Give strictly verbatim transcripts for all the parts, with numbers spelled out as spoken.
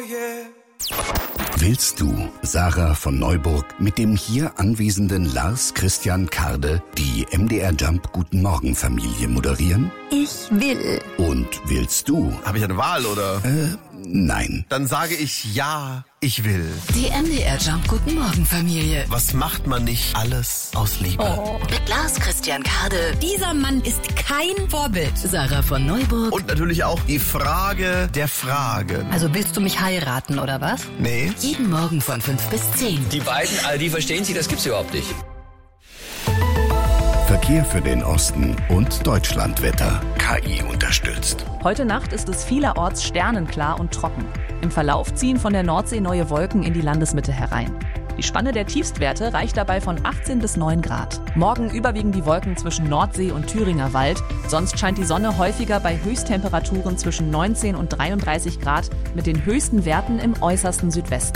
Willst du Sarah von Neuburg mit dem hier anwesenden Lars Christian Karde die M D R Jump Guten Morgen Familie moderieren? Ich will. Und willst du? Habe ich eine Wahl, oder? Äh, nein. Dann sage ich ja, ich will. Die M D R Jump Guten Morgen Familie. Was macht man nicht alles aus Liebe? Oh. Mit Lars Christian Karde. Dieser Mann ist kein Vorbild. Sarah von Neuburg. Und natürlich auch die Frage der Fragen. Also willst du mich heiraten, oder was? Nee. Jeden Morgen von fünf bis zehn. Die beiden, all die verstehen sie, das gibt's überhaupt nicht. Verkehr für den Osten und Deutschlandwetter. K I unterstützt. Heute Nacht ist es vielerorts sternenklar und trocken. Im Verlauf ziehen von der Nordsee neue Wolken in die Landesmitte herein. Die Spanne der Tiefstwerte reicht dabei von achtzehn bis neun Grad. Morgen überwiegen die Wolken zwischen Nordsee und Thüringer Wald. Sonst scheint die Sonne häufiger bei Höchsttemperaturen zwischen neunzehn und dreiunddreißig Grad mit den höchsten Werten im äußersten Südwesten.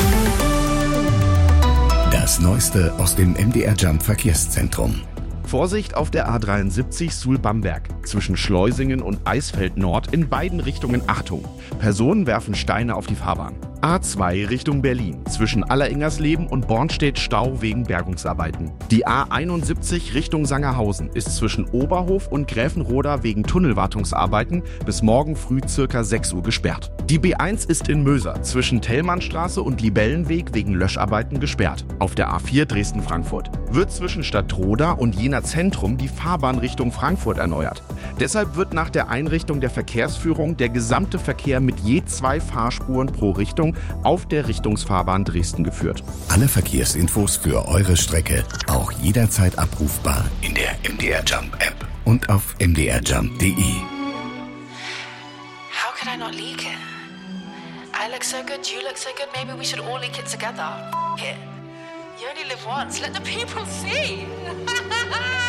Das Neueste aus dem M D R Jump Verkehrszentrum. Vorsicht auf der A dreiundsiebzig Suhl-Bamberg. Zwischen Schleusingen und Eisfeld Nord in beiden Richtungen Achtung. Personen werfen Steine auf die Fahrbahn. A zwei Richtung Berlin. Zwischen Alleringersleben und Bornstedt Stau wegen Bergungsarbeiten. Die A einundsiebzig Richtung Sangerhausen ist zwischen Oberhof und Gräfenroda wegen Tunnelwartungsarbeiten bis morgen früh circa sechs Uhr gesperrt. Die B eins ist in Möser zwischen Tellmannstraße und Libellenweg wegen Löscharbeiten gesperrt. Auf der A vier Dresden-Frankfurt wird zwischen Stadtroda und Jena Zentrum die Fahrbahn Richtung Frankfurt erneuert. Deshalb wird nach der Einrichtung der Verkehrsführung der gesamte Verkehr mit je zwei Fahrspuren pro Richtung auf der Richtungsfahrbahn Dresden geführt. Alle Verkehrsinfos für eure Strecke auch jederzeit abrufbar in der M D R Jump App und auf m d r jump punkt d e. How could I not leak it? I look so good, you look so good, maybe we should all leak it together. F it. You only live once, let the people see.